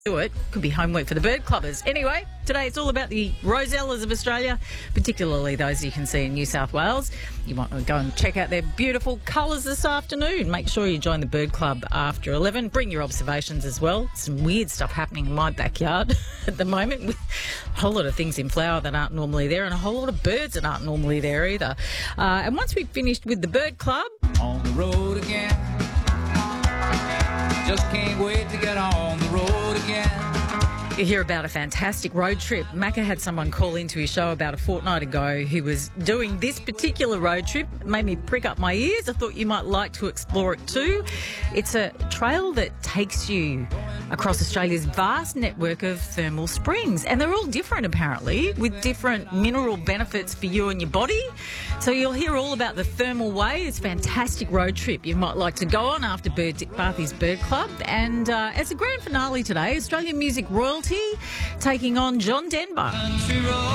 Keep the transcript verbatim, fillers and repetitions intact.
do it. Could be homework for the bird clubbers. Anyway, today it's all about the rosellas of Australia, particularly those you can see in New South Wales. You want to go and check out their beautiful colours this afternoon. Make sure you join the bird club after eleven. Bring your observations as well. Some weird stuff happening in my backyard at the moment with a whole lot of things in flower that aren't normally there and a whole lot of birds that aren't normally there either. Uh, and once we've finished with the bird club... On the road again. Just can't wait to get on the road again. You hear about a fantastic road trip. Macca had someone call into his show about a fortnight ago who was doing this particular road trip. It made me prick up my ears. I thought you might like to explore it too. It's a trail that takes you across Australia's vast network of thermal springs. And they're all different, apparently, with different mineral benefits for you and your body. So you'll hear all about the Thermal Way. It's a fantastic road trip you might like to go on after Bird, Barthy's Bird Club. And uh, as a grand finale today, Australian music royalty taking on John Denver.